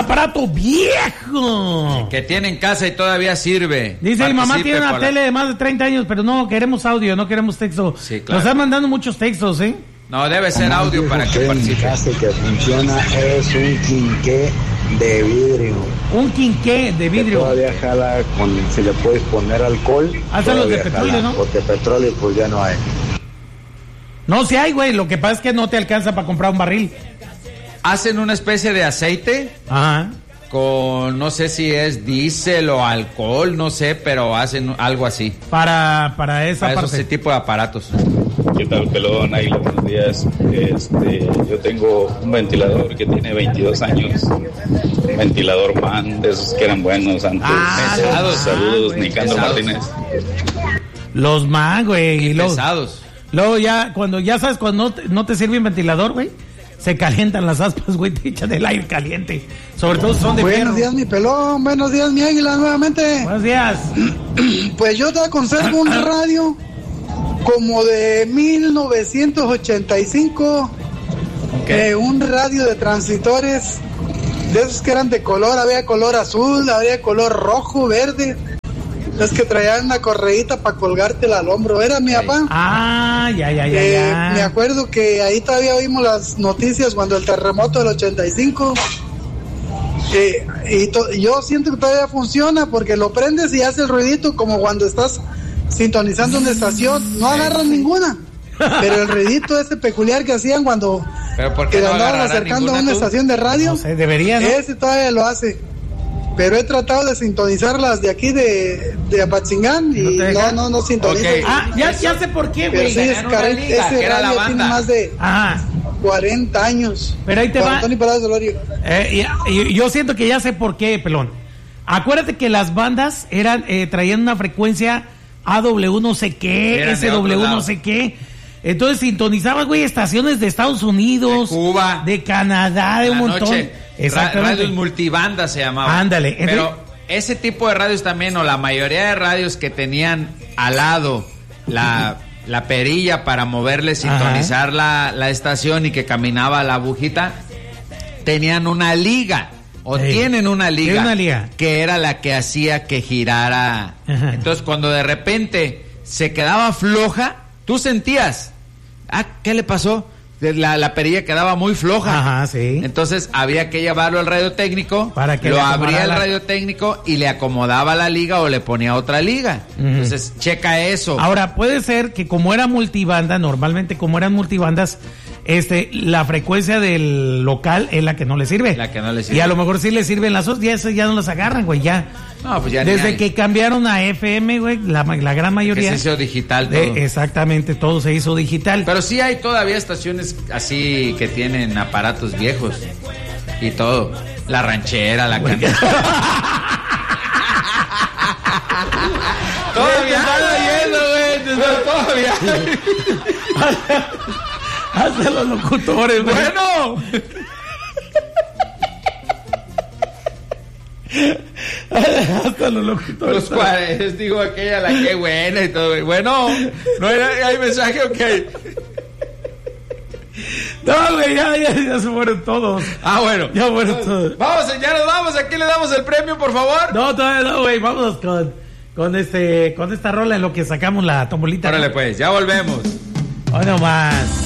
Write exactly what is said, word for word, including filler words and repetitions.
aparato viejo que tiene en casa y todavía sirve. Dice, mi mamá tiene una tele la... de más de treinta años, pero no queremos audio, no queremos texto. Sí, claro. Nos están mandando muchos textos, ¿eh? No, debe ser Como audio para que participe. Casa que funciona es un quinqué de vidrio. Un quinqué de vidrio. Que todavía jala con, si le puedes poner alcohol. Hasta los de petróleo, jala, ¿no? Porque petróleo pues ya no hay. No, sí hay, güey. Lo que pasa es que no te alcanza para comprar un barril. Hacen una especie de aceite. Ajá. Con, no sé si es diésel o alcohol, no sé, pero hacen algo así. Para, para esa para parte. ese tipo de aparatos. ¿Qué tal, pelón? Águila, buenos días. Este, yo tengo un ventilador que tiene veintidós años. Un ventilador man, de esos que eran buenos antes. Ah, pesados. Saludos, ah, Nicandro pesados. Martínez. Los man, güey. Y luego, pesados. Luego ya, cuando ya sabes, cuando no te, no te sirve un ventilador, güey, se calientan las aspas, güey, te echan el aire caliente. Sobre todo son de Buenos fierro. días, mi pelón. Buenos días, mi águila, nuevamente. Buenos días. Pues yo te conservo un radio como de mil novecientos ochenta y cinco. Okay. Eh, un radio de transitores de esos que eran de color. Había color azul, había color rojo, verde. Es que traían una correíta para colgártela al hombro. Era mi papá. Ah, ya, ya, ya, Eh, ya. me acuerdo que ahí todavía oímos las noticias cuando el terremoto del ochenta y cinco. Eh, y to- yo siento que todavía funciona porque lo prendes y hace el ruidito como cuando estás sintonizando una estación. No agarran ninguna, pero el ruidito ese peculiar que hacían cuando ¿Pero por qué que no andaban agarrará acercando a ninguna una tú? estación de radio. No sé, debería, ¿no? Ese todavía lo hace. Pero he tratado de sintonizarlas de aquí de, de Apatzingán y ¿No te no, deja? no, no sintoniza. Ok. Ah, ya, ya sé por qué, Pero güey. sí, es ganaron una care- liga, ese que era la radio tiene banda. más de Ajá. cuarenta años. Pero ahí te Juan va. Antonio Palacios Dolorio. Eh, y- y- yo siento que ya sé por qué, pelón. Acuérdate que las bandas eran eh, traían una frecuencia A W no sé qué, Eran de S W otro no lado. sé qué. Entonces sintonizabas, güey, estaciones de Estados Unidos, De Cuba, de Canadá, de En un la montón. noche, Exactamente. ra- radios multibanda se llamaban. Ándale. Entonces- Pero ese tipo de radios también, o la mayoría de radios que tenían al lado la, la perilla para moverle, sintonizar la, la estación y que caminaba la agujita, tenían una liga. O Sí. tienen una liga, Tienen una liga. que era la que hacía que girara. Ajá. Entonces, cuando de repente se quedaba floja, tú sentías, ah, ¿qué le pasó? La, la perilla quedaba muy floja. Ajá, sí. Entonces había que llevarlo al radio técnico, Para que lo le abría el acomodara la- radio técnico y le acomodaba la liga o le ponía otra liga. Ujú. Entonces, checa eso. Ahora, puede ser que como era multibanda, normalmente como eran multibandas, este, la frecuencia del local es la que no le sirve. La que no le sirve. Y a lo mejor sí le sirven las otras, ya esas ya no las agarran, güey, ya. No, pues ya ni Desde hay. que cambiaron a F M, güey, la, ma- la gran Que mayoría. se hizo digital todo. de- exactamente, todo se hizo digital. Pero sí hay todavía estaciones así que tienen aparatos viejos y todo. La ranchera, la cantera. Todavía está leyendo, güey. Todavía. Hasta los locutores, güey. Bueno. Hasta los locutores. Los cuares, digo aquella, la que buena y todo. güey. Bueno, no era, hay mensaje, ok. No, güey, ya, ya, ya se fueron todos. Ah, bueno. Ya fueron todos. Vamos, ya nos vamos. Aquí le damos el premio, por favor. No, todavía no, güey, vámonos con, con este, con esta rola en lo que sacamos la tombolita. Órale, pues, ya volvemos. Hoy nomás.